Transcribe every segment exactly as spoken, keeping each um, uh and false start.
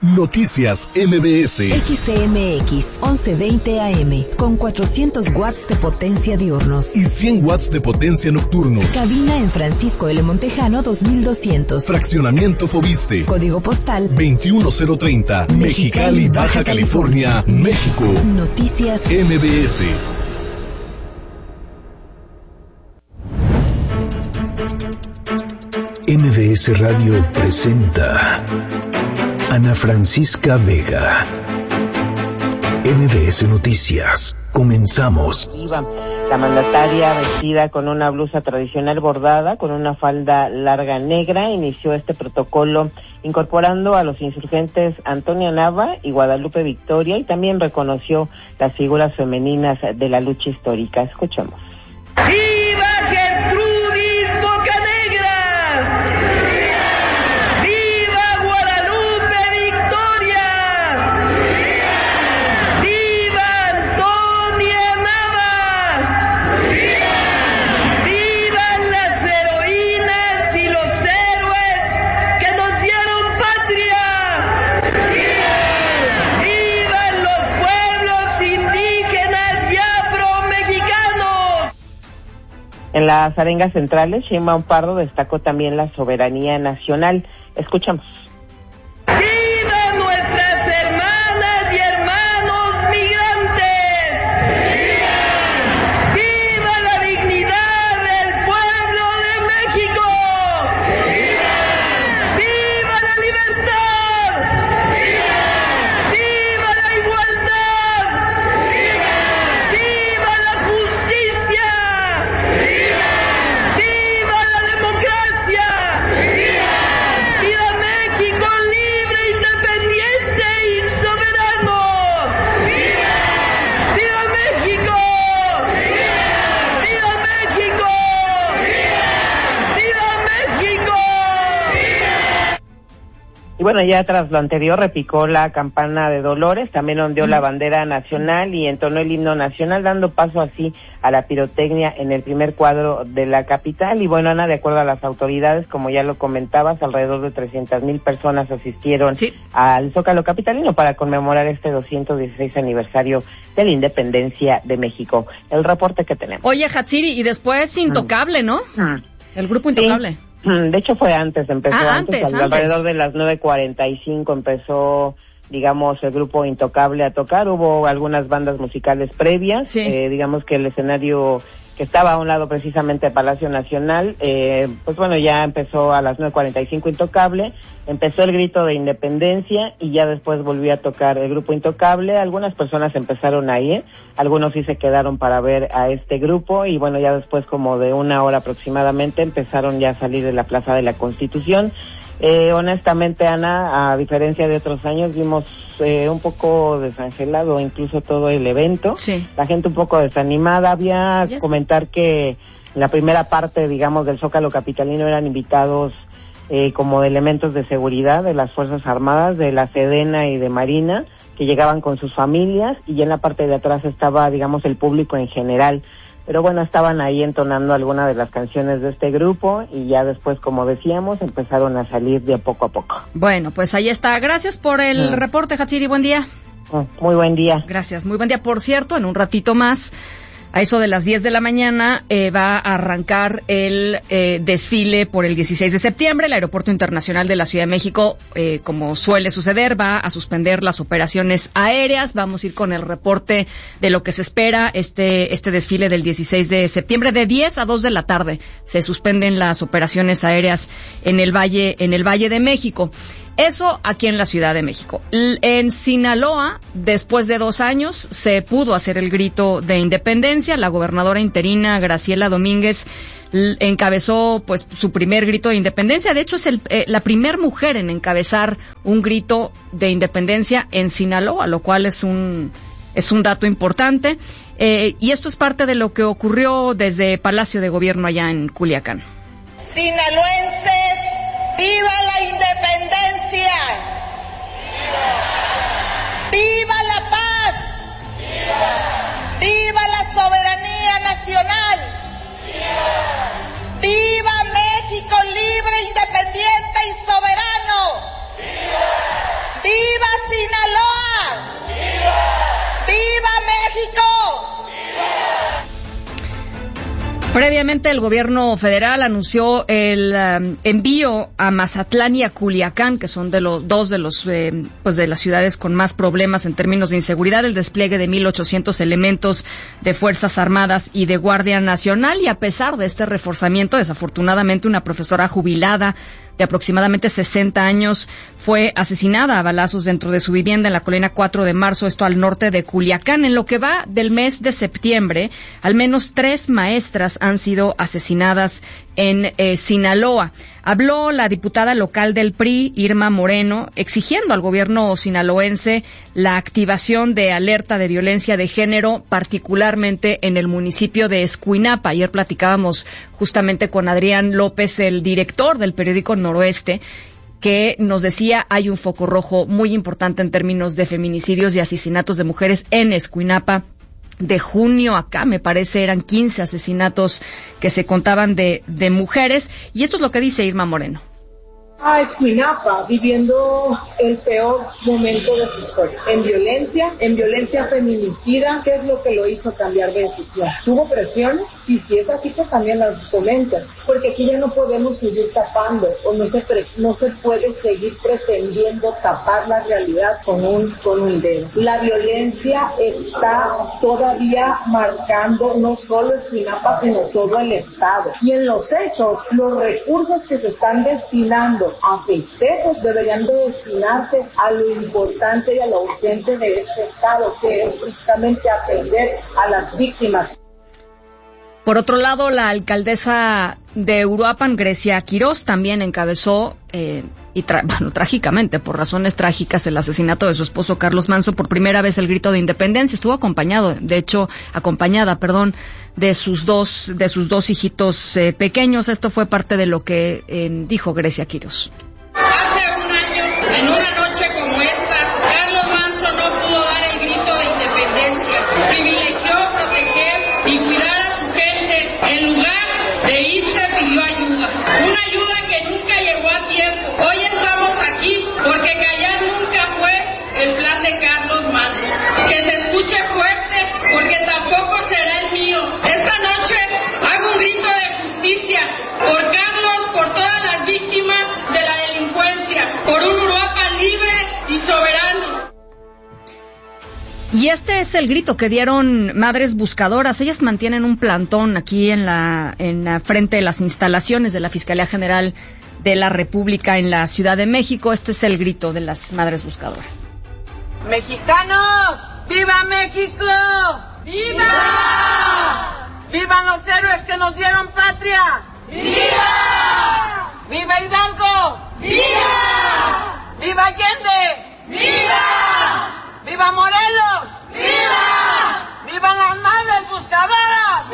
Noticias M B S. X M X once veinte A M con cuatrocientos watts de potencia diurnos y cien watts de potencia nocturnos. Cabina en Francisco L. Montejano dos mil doscientos. Fraccionamiento Fobiste. Código postal veintiuno cero treinta. Mexicali, Baja California, México. Noticias M B S. M B S Radio presenta Ana Francisca Vega. M B S Noticias. Comenzamos. La mandataria, vestida con una blusa tradicional bordada, con una falda larga negra, inició este protocolo incorporando a los insurgentes Antonia Nava y Guadalupe Victoria, y también reconoció las figuras femeninas de la lucha histórica. Escuchemos. ¡Viva Gertrudis Bocanegra! ¡Viva Guadalupe Victoria! ¡Viva Antonia Nava! ¡Vivan las heroínas y los héroes que nos dieron patria! ¡Vivan los pueblos indígenas y afromexicanos! En las arengas centrales, Sheinbaum Pardo destacó también la soberanía nacional. Escuchamos. ¡Viva nuestras hermanas y hermanos migrantes! ¡Viva! ¡Viva la dignidad del pueblo de México! ¡Viva! ¡Viva la libertad! ¡Viva! ¡Viva la igualdad! ¡Viva! ¡Viva la justicia! ¡Viva! ¡Viva la democracia! ¡Viva! ¡Viva México libre, independiente y soberano! ¡Viva! ¡Viva México! ¡Viva! ¡Viva México! ¡Viva! ¡Viva México! Y bueno, ya tras lo anterior repicó la campana de Dolores, también ondeó la bandera nacional y entonó el himno nacional, dando paso así a la pirotecnia en el primer cuadro de la capital. Y bueno, Ana, de acuerdo a las autoridades, como ya lo comentabas, alrededor de trescientas mil personas asistieron Sí. al Zócalo capitalino para conmemorar este doscientos dieciséis aniversario de la independencia de México. El reporte que tenemos. Oye, Hatsiri, y después Intocable, ¿no? Mm. El grupo Intocable. Sí. De hecho fue antes, empezó Ah, antes, antes, al- antes. alrededor de las nueve cuarenta y cinco empezó, digamos, el grupo Intocable a tocar. Hubo algunas bandas musicales previas, Sí. eh, digamos que el escenario que estaba a un lado precisamente de Palacio Nacional, eh, pues bueno, ya empezó a las nueve cuarenta y cinco Intocable, empezó el grito de independencia y ya después volvió a tocar el grupo Intocable. Algunas personas empezaron a ir, algunos sí se quedaron para ver a este grupo y bueno, ya después como de una hora aproximadamente empezaron ya a salir de la Plaza de la Constitución. Eh, honestamente, Ana, a diferencia de otros años, vimos eh, un poco desangelado incluso todo el evento. Sí. La gente un poco desanimada. Había Yes. comentar que en la primera parte, digamos, del Zócalo capitalino eran invitados eh, como de elementos de seguridad de las Fuerzas Armadas, de la Sedena y de Marina, que llegaban con sus familias, y ya en la parte de atrás estaba, digamos, el público en general. Pero bueno, estaban ahí entonando algunas de las canciones de este grupo y ya después, como decíamos, empezaron a salir de poco a poco. Bueno, pues ahí está. Gracias por el Mm. reporte, Hatsiri. Buen día. Mm, Muy buen día. Gracias, muy buen día. Por cierto, en un ratito más, a eso de las diez de la mañana, eh, va a arrancar el eh, desfile por el dieciséis de septiembre. El Aeropuerto Internacional de la Ciudad de México, eh, como suele suceder, va a suspender las operaciones aéreas. Vamos a ir con el reporte de lo que se espera este este desfile del dieciséis de septiembre. De diez a dos de la tarde se suspenden las operaciones aéreas en el Valle, en el Valle de México. Eso aquí en la Ciudad de México. L- en Sinaloa, después de dos años, se pudo hacer el grito de independencia. La gobernadora interina, Graciela Domínguez, l- encabezó pues su primer grito de independencia. De hecho, es el, eh, la primer mujer en encabezar un grito de independencia en Sinaloa, lo cual es un es un dato importante. Eh, y esto es parte de lo que ocurrió desde Palacio de Gobierno allá en Culiacán. Sinaloenses, ¡viva la independencia! ¡Viva la paz! ¡Viva la soberanía nacional! ¡Viva México libre, independiente y soberano! ¡Viva Previamente, el gobierno federal anunció el um, envío a Mazatlán y a Culiacán, que son de los dos de los eh, pues de las ciudades con más problemas en términos de inseguridad, el despliegue de mil ochocientos elementos de Fuerzas Armadas y de Guardia Nacional. Y a pesar de este reforzamiento, desafortunadamente, una profesora jubilada de aproximadamente sesenta años fue asesinada a balazos dentro de su vivienda en la Colina cuatro de marzo, esto al norte de Culiacán. En lo que va del mes de septiembre, al menos tres maestras han sido asesinadas en eh, Sinaloa. Habló la diputada local del P R I, Irma Moreno, exigiendo al gobierno sinaloense la activación de alerta de violencia de género, particularmente en el municipio de Escuinapa. Ayer platicábamos justamente con Adrián López, el director del periódico Noroeste, que nos decía hay un foco rojo muy importante en términos de feminicidios y asesinatos de mujeres en Escuinapa. De junio acá, me parece, eran quince asesinatos que se contaban de, de mujeres. Y esto es lo que dice Irma Moreno. A Escuinapa, viviendo el peor momento de su historia, en violencia, en violencia feminicida. ¿Qué es lo que lo hizo cambiar de decisión? ¿Tuvo presiones? Y si es así, pues también las comenta, porque aquí ya no podemos seguir tapando, o no se pre- no se puede seguir pretendiendo tapar la realidad con un, con un dedo. La violencia está todavía marcando no solo Escuinapa, sino todo el estado. Y en los hechos, los recursos que se están destinando a festejos deberían de destinarse a lo importante y a lo urgente de este estado, que es precisamente atender a las víctimas. Por otro lado, la alcaldesa de Uruapan, Grecia Quirós, también encabezó, eh, y tra- bueno, trágicamente, por razones trágicas, el asesinato de su esposo Carlos Manso. Por primera vez el grito de independencia. Estuvo acompañado, de hecho, acompañada, perdón, de sus dos, de sus dos hijitos eh, pequeños. Esto fue parte de lo que eh, dijo Grecia Quirós. Hace un año, en una noche como esta, Carlos Manso no pudo dar el grito de independencia. Privilegió proteger y cuidar a su gente. En lugar de irse, pidió ayuda. Una ayuda que nunca llegó a tiempo. Hoy estamos aquí porque callar nunca fue el plan de Carlos Manso. Que se escuche fuerte porque tampoco será el mío. Esta noche hago un grito de justicia por Carlos, por todas las víctimas de la delincuencia, por un Uruapan libre y soberano. Y este es el grito que dieron Madres Buscadoras. Ellas mantienen un plantón aquí en la, en la frente de las instalaciones de la Fiscalía General de la República en la Ciudad de México. Este es el grito de las Madres Buscadoras. ¡Mexicanos! ¡Viva México! ¡Viva! ¡Vivan los héroes que nos dieron patria! ¡Viva! ¡Viva Hidalgo! ¡Viva! ¡Viva Allende! ¡Viva! ¡Viva Morelos! ¡Viva! ¡Vivan las Madres Buscadoras!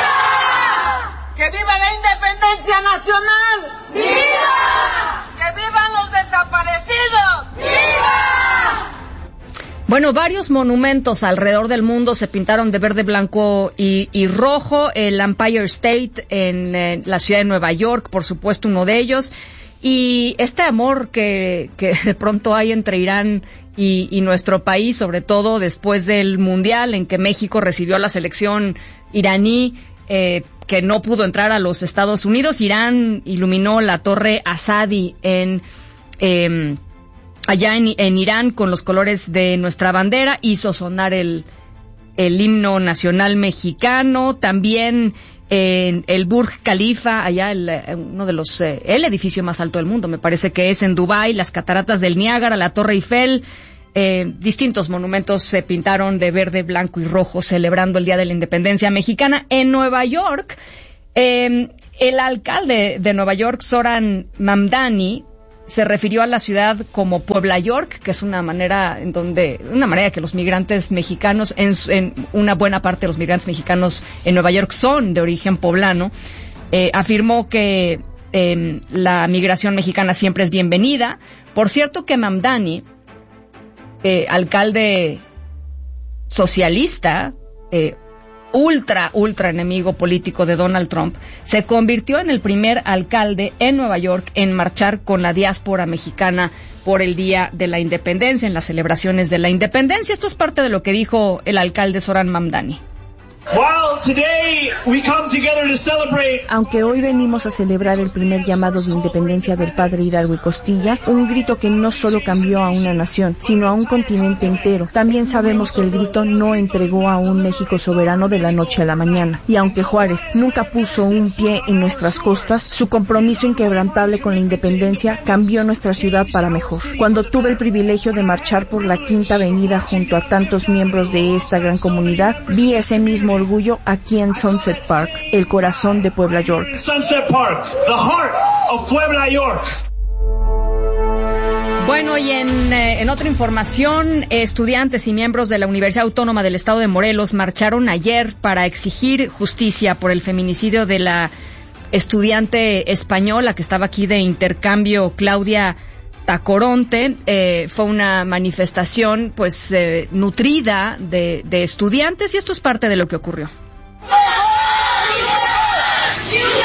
¡Viva! ¡Que viva la independencia nacional! ¡Viva! ¡Que vivan los desaparecidos! ¡Viva! Bueno, varios monumentos alrededor del mundo se pintaron de verde, blanco y, y rojo. El Empire State en, en la ciudad de Nueva York, por supuesto, uno de ellos. Y este amor que, que de pronto hay entre Irán y, y nuestro país, sobre todo después del Mundial en que México recibió a la selección iraní, eh, que no pudo entrar a los Estados Unidos. Irán iluminó la Torre Azadi en... Eh, allá en, en Irán con los colores de nuestra bandera, hizo sonar el, el himno nacional mexicano. También en el Burj Khalifa, allá el, uno de los, eh, el edificio más alto del mundo, me parece que es en Dubái, las cataratas del Niágara, la Torre Eiffel, eh, distintos monumentos se pintaron de verde, blanco y rojo celebrando el Día de la Independencia Mexicana. En Nueva York, eh, el alcalde de Nueva York, Zoran Mamdani, se refirió a la ciudad como Puebla York, que es una manera en donde, una manera que los migrantes mexicanos, en, en una buena parte de los migrantes mexicanos en Nueva York son de origen poblano. Eh, afirmó que eh, la migración mexicana siempre es bienvenida. Por cierto que Mamdani, eh, alcalde socialista, eh, ultra, ultra enemigo político de Donald Trump, se convirtió en el primer alcalde en Nueva York en marchar con la diáspora mexicana por el Día de la Independencia, en las celebraciones de la Independencia. Esto es parte de lo que dijo el alcalde Zoran Mamdani. Aunque hoy venimos a celebrar el primer llamado de independencia del padre Hidalgo y Costilla, un grito que no solo cambió a una nación, sino a un continente entero. También sabemos que el grito no entregó a un México soberano de la noche a la mañana. Y aunque Juárez nunca puso un pie en nuestras costas, su compromiso inquebrantable con la independencia cambió nuestra ciudad para mejor. Cuando tuve el privilegio de marchar por la Quinta Avenida junto a tantos miembros de esta gran comunidad, vi ese mismo orgullo aquí en Sunset Park, el corazón de Puebla, York. Sunset Park, the heart of Puebla, York. Bueno, y en, eh, en otra información, estudiantes y miembros de la Universidad Autónoma del Estado de Morelos marcharon ayer para exigir justicia por el feminicidio de la estudiante española que estaba aquí de intercambio, Claudia Tacoronte. Eh, fue una manifestación pues eh, nutrida de, de estudiantes, y esto es parte de lo que ocurrió.